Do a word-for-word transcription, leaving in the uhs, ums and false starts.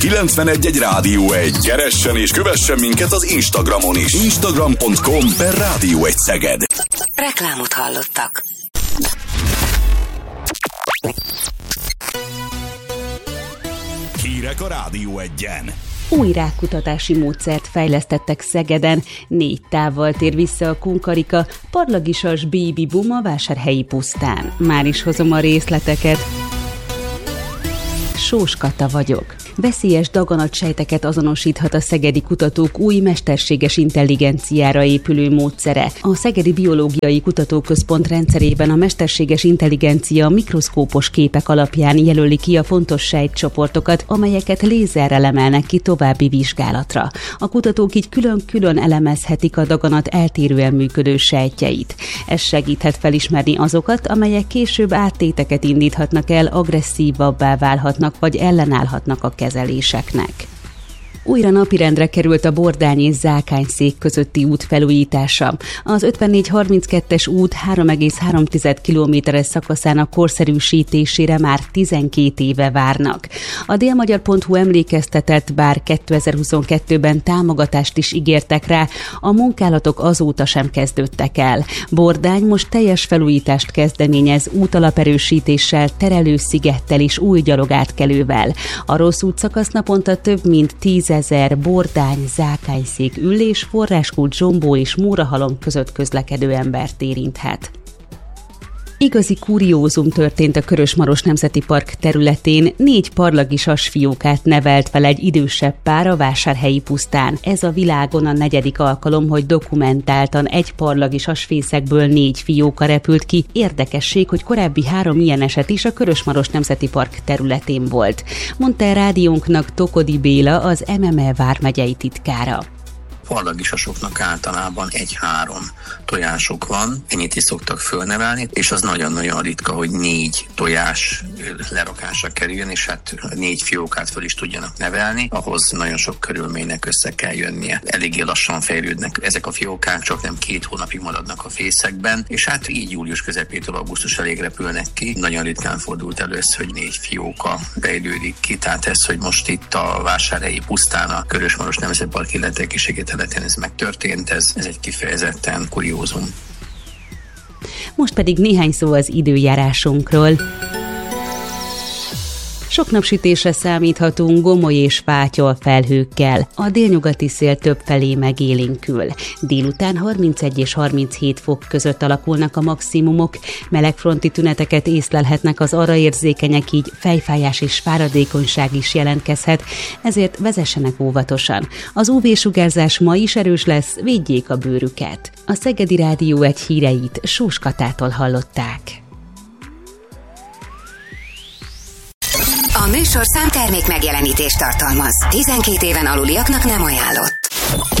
kilencvenegy egy Rádió egy. Keressen és kövessen minket az Instagramon is. Instagram pont com per Rádió egy Szeged. Reklámot hallottak. Hírek a Rádió egyen. Új rákkutatási módszert fejlesztettek Szegeden, négy távval tér vissza a kunkarika, parlagisas baby boom a Vásárhelyi pusztán. Már is hozom a részleteket. Sós Kata vagyok. Veszélyes daganatsejteket azonosíthat a szegedi kutatók új mesterséges intelligenciára épülő módszere. A Szegedi Biológiai Kutatóközpont rendszerében a mesterséges intelligencia mikroszkópos képek alapján jelöli ki a fontos sejtcsoportokat, amelyeket lézerrel emelnek ki további vizsgálatra. A kutatók így külön-külön elemezhetik a daganat eltérően működő sejtjeit. Ez segíthet felismerni azokat, amelyek később áttéteket indíthatnak el, agresszívabbá válhatnak vagy ellenállhatnak a kezeléseknek. Újra napirendre került a Bordány és Zákányszék közötti út felújítása. Az ötvennégy harminckettes út három egész három kilométeres szakaszának korszerűsítésére már tizenkét éve várnak. A délmagyar pont hu emlékeztetett, bár kétezer-huszonkettőben támogatást is ígértek rá, a munkálatok azóta sem kezdődtek el. Bordány most teljes felújítást kezdeményez útalaperősítéssel, terelőszigettel és új gyalogátkelővel. A rossz útszakasz naponta több mint tíz ezer Bordány, Zákányszék, Üllés, Forráskút, Zsombó és Mórahalom között közlekedő embert érinthet. Igazi kuriózum történt a Körösmaros Nemzeti Park területén, négy parlagi sasfiókát nevelt fel egy idősebb pár a Vásárhelyi pusztán. Ez a világon a negyedik alkalom, hogy dokumentáltan egy parlagi sasfészekből négy fióka repült ki. Érdekesség, hogy korábbi három ilyen eset is a Körösmaros Nemzeti Park területén volt. Mondta a rádiónknak Tokodi Béla, az em em e vármegyei titkára. Parlagisasoknak általában egy-három tojások van, ennyit is szoktak fölnevelni, és az nagyon-nagyon ritka, hogy négy tojás lerakásra kerüljön, és hát négy fiókát föl is tudjanak nevelni, ahhoz nagyon sok körülménynek össze kell jönnie. Eléggé lassan fejlődnek ezek a fiókák, csak nem két hónapig maradnak a fészekben, és hát így július közepétől augusztus elég repülnek ki. Nagyon ritkán fordult először, hogy négy fióka fejlődik ki, tehát ez, hogy most itt a Vásárhelyi pusztán a Körösmaros Nemzeti Park illetékességi területen ez megtörtént, ez, ez egy kifejezetten kuriózum. Most pedig néhány szó az időjárásunkról. Sok napsütésre számíthatunk Gomoly és Fátyol felhőkkel. A délnyugati szél többfelé megélénkül. Délután harmincegy és harminchét fok között alakulnak a maximumok. Melegfronti tüneteket észlelhetnek az arra érzékenyek, így fejfájás és fáradékonyság is jelentkezhet, ezért vezessenek óvatosan. Az ú vé-sugárzás ma is erős lesz, védjék a bőrüket. A Szegedi Rádió egy híreit Sós Katától hallották. A műsorszám termék megjelenítést tartalmaz. tizenkét éven aluliaknak nem ajánlott.